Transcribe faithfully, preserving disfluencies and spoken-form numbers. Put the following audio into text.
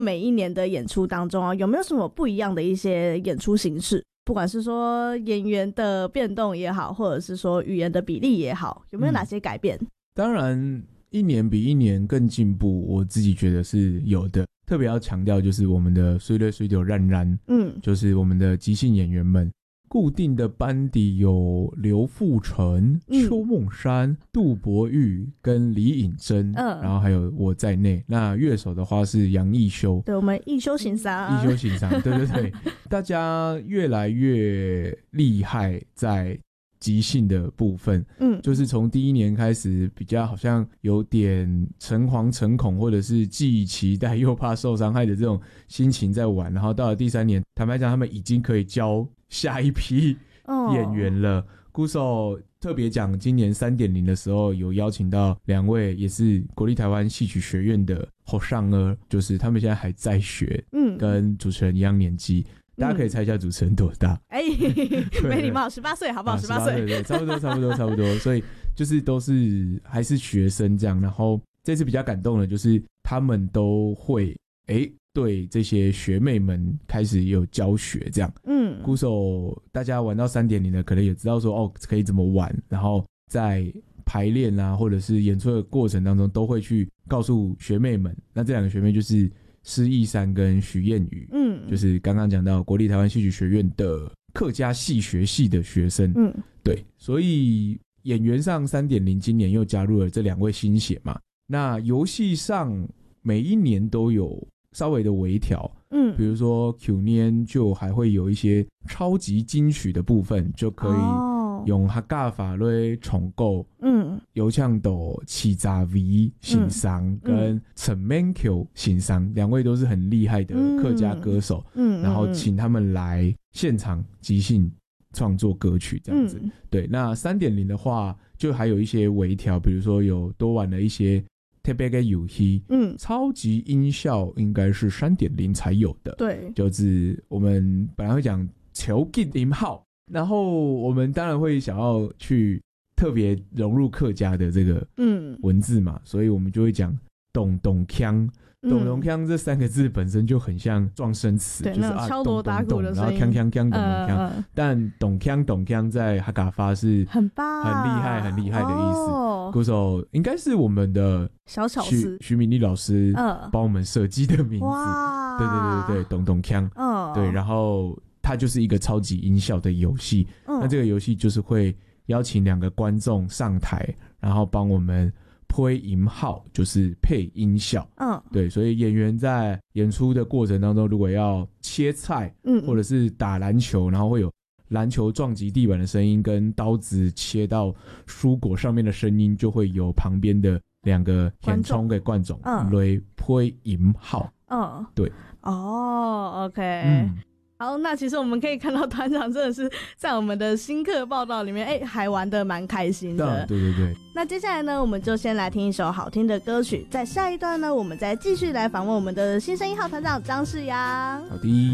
每一年的演出当中啊，有没有什么不一样的一些演出形式？不管是说演员的变动也好，或者是说语言的比例也好，有没有哪些改变？ 嗯、当然一年比一年更进步，我自己觉得是有的。特别要强调就是我们的水水水流冉冉，嗯，就是我们的即兴演员们。固定的班底有刘富成、嗯、邱梦山、杜伯玉跟李颖珍、嗯，然后还有我在内。那乐手的话是杨义修， 对，我们义修行商， 义修行商，对对对，大家越来越厉害在即兴的部分，嗯，就是从第一年开始比较好像有点诚惶诚恐，或者是既期待又怕受伤害的这种心情在玩，然后到了第三年，坦白讲他们已经可以教下一批演员了。鼓手特别讲今年 三点零 的时候有邀请到两位也是国立台湾戏曲学院的后上儿，就是他们现在还在学，嗯，跟主持人一样年纪。大家可以猜一下主持人多大？哎、 嗯，没礼貌，十八岁好不好？十八岁， 对对，差不多，差不多，差不多。所以就是都是还是学生这样。然后这次比较感动的就是他们都会哎、欸、对这些学妹们开始有教学这样。嗯，鼓手大家玩到 三点零 的可能也知道说哦可以怎么玩，然后在排练啊或者是演出的过程当中都会去告诉学妹们。那这两个学妹就是施逸珊跟徐燕瑜，嗯，就是刚刚讲到国立台湾戏曲学院的客家戏学系的学生，嗯，对，所以演员上 三点零 今年又加入了这两位新血嘛。那游戏上每一年都有稍微的微调，嗯，比如说去年就还会有一些超级金曲的部分，就可以用客家法来重构，嗯，游唱斗七杂 V 欣赏跟陈曼 Q 欣赏，两位都是很厉害的客家歌手，嗯，然后请他们来现场即兴创作歌曲这样子，嗯，对。那 三点零 的话，就还有一些微调，比如说有多玩了一些特别的游戏，嗯，超级音效应该是 三点零 才有的，对，就是我们本来会讲求吉音号。然后我们当然会想要去特别融入客家的这个文字嘛，嗯，所以我们就会讲咚咚锵，咚咚锵这三个字本身就很像撞声词，就是啊敲锣打鼓的声音， 然后锵锵锵咚咚锵，呃，但咚锵咚锵在客家话是很棒， 很厉害很厉害的意思。哦，鼓手应该是我们的小巧思徐敏丽老师帮我们设计的名字，呃，对对对对，咚咚锵，哦，对，然后它就是一个超级音效的游戏，嗯，那这个游戏就是会邀请两个观众上台，然后帮我们配音号，就是配音效，嗯，对，所以演员在演出的过程当中，如果要切菜，嗯，或者是打篮球，然后会有篮球撞击地板的声音，跟刀子切到蔬果上面的声音，就会有旁边的两个填充给观众来配音号，嗯，对， 哦 ，OK，嗯。好，那其实我们可以看到团长真的是在我们的新课报道里面，哎，还玩得蛮开心的。 对对对。 那接下来呢，我们就先来听一首好听的歌曲，在下一段呢，我们再继续来访问我们的新生一号团长张世阳。 好的。